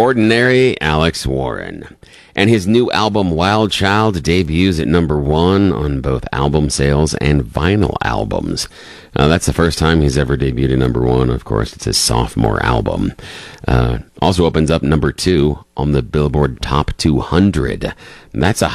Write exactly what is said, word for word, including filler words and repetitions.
Ordinary Alex Warren. And his new album, Wild Child, debuts at number one on both album sales and vinyl albums. Uh, that's the first time he's ever debuted at number one. Of course, it's his sophomore album. Uh, also opens up number two on the Billboard Top two hundred. That's a